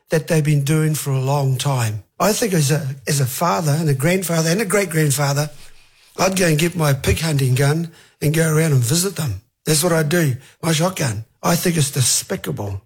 that they've been doing for a long time. I think as a father and a grandfather and a great-grandfather, I'd go and get my pig hunting gun and go around and visit them. That's what I do, my shotgun. I think it's despicable.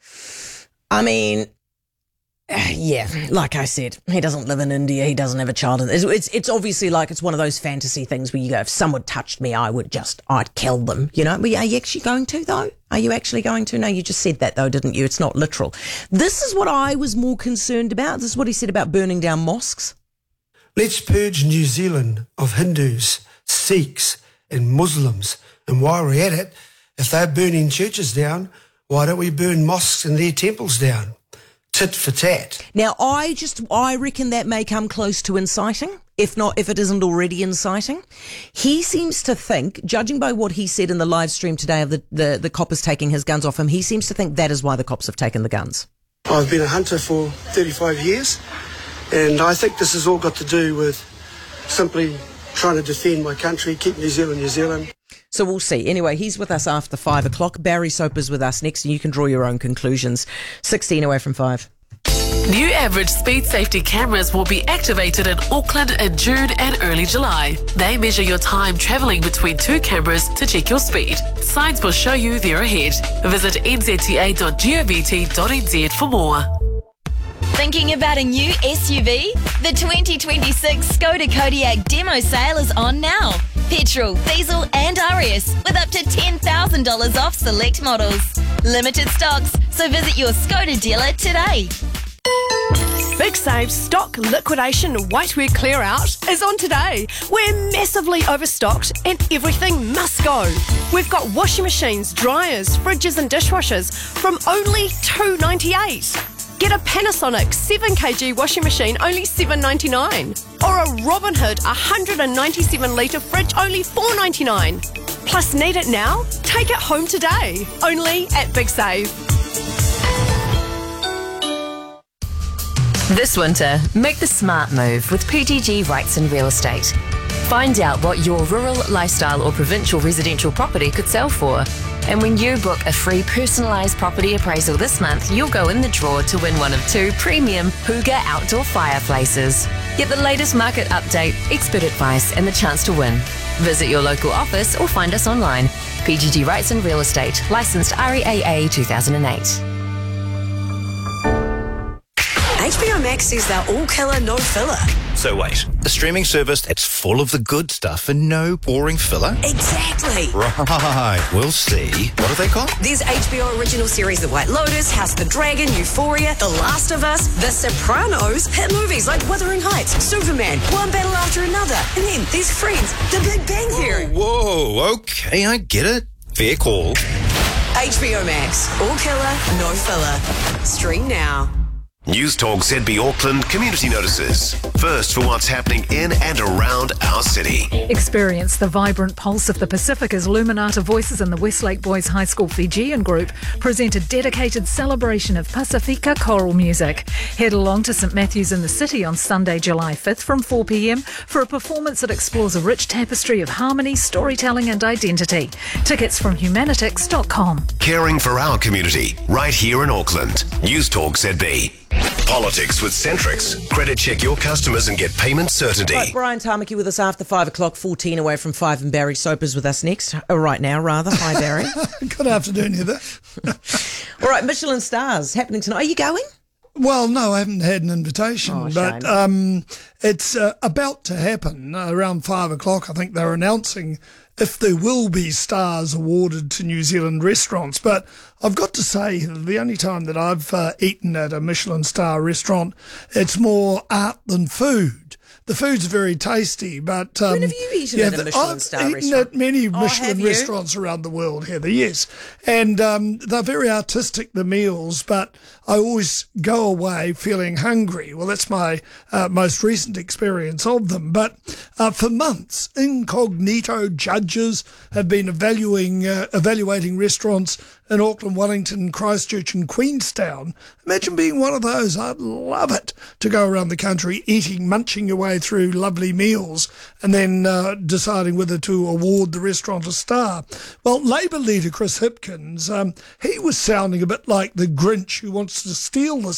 I mean, yeah, like I said, he doesn't live in India. He doesn't have a child. It's obviously like it's one of those fantasy things where you go, if someone touched me, I'd kill them, you know. But are you actually going to, though? Are you actually going to? No, you just said that, though, didn't you? It's not literal. This is what I was more concerned about. This is what he said about burning down mosques. Let's purge New Zealand of Hindus, Sikhs and Muslims. And while we're at it, if they're burning churches down, why don't we burn mosques and their temples down? Tit for tat. Now, I reckon that may come close to inciting, if it isn't already inciting. He seems to think, judging by what he said in the live stream today of the coppers taking his guns off him, he seems to think that is why the cops have taken the guns. I've been a hunter for 35 years, and I think this has all got to do with simply trying to defend my country, keep New Zealand, New Zealand. So we'll see. Anyway, he's with us after 5 o'clock. Barry Soper's with us next, and you can draw your own conclusions. 16 away from 5. New average speed safety cameras will be activated in Auckland in June and early July. They measure your time travelling between two cameras to check your speed. Signs will show you they're ahead. Visit nzta.govt.nz for more. Thinking about a new SUV? The 2026 Skoda Kodiaq demo sale is on now. Petrol, diesel and RS with up to $10,000 off select models. Limited stocks, so visit your Skoda dealer today. Big Save's stock liquidation whitewear clear out is on today. We're massively overstocked and everything must go. We've got washing machines, dryers, fridges and dishwashers from only $2.98. Get a Panasonic 7kg washing machine, only $7.99. Or a Robinhood 197-litre fridge, only $4.99. Plus, need it now? Take it home today. Only at Big Save. This winter, make the smart move with PGG Wrightson Real Estate. Find out what your rural, lifestyle or provincial residential property could sell for. And when you book a free personalised property appraisal this month, you'll go in the draw to win one of 2 premium Hygge outdoor fireplaces. Get the latest market update, expert advice and the chance to win. Visit your local office or find us online. PGG Wrightson Real Estate, licensed REAA 2008. HBO Max says they're all killer, no filler. So wait, a streaming service that's full of the good stuff and no boring filler? Exactly. Right, we'll see. What are they called? There's HBO original series The White Lotus, House of the Dragon, Euphoria, The Last of Us, The Sopranos, hit movies like Wuthering Heights, Superman, one battle after another, and then there's Friends, The Big Bang Theory. Whoa, okay, I get it. Fair call. HBO Max, all killer, no filler. Stream now. News Talk ZB Auckland Community Notices. First for what's happening in and around our city. Experience the vibrant pulse of the Pacific as Luminata Voices and the Westlake Boys High School Fijian Group present a dedicated celebration of Pasifika choral music. Head along to St Matthews in the City on Sunday, July 5th from 4 p.m. for a performance that explores a rich tapestry of harmony, storytelling and identity. Tickets from humanitix.com. Caring for our community, right here in Auckland. News Talk ZB. Politics with Centrix. Credit check your customers and get payment certainty. Right, Brian Tamaki with us after 5 o'clock, 14 away from 5, and Barry Soper's with us next. Right now, rather. Hi, Barry. Good afternoon, Heather. All right, Michelin stars happening tonight. Are you going? Well, no, I haven't had an invitation, but it's about to happen around 5 o'clock. I think they're announcing if there will be stars awarded to New Zealand restaurants. But I've got to say, the only time that I've eaten at a Michelin star restaurant, it's more art than food. The food's very tasty, but... when have you eaten at a Michelin star restaurant? I've eaten at many Michelin restaurants around the world, Heather, yes. And they're very artistic, the meals, but I always go away feeling hungry. Well, that's my most recent experience of them. But for months, incognito judges have been evaluating restaurants in Auckland, Wellington, Christchurch and Queenstown. Imagine being one of those. I'd love it to go around the country eating, munching your way through lovely meals and then deciding whether to award the restaurant a star. Well, Labour leader Chris Hipkins, he was sounding a bit like the Grinch who wants to steal the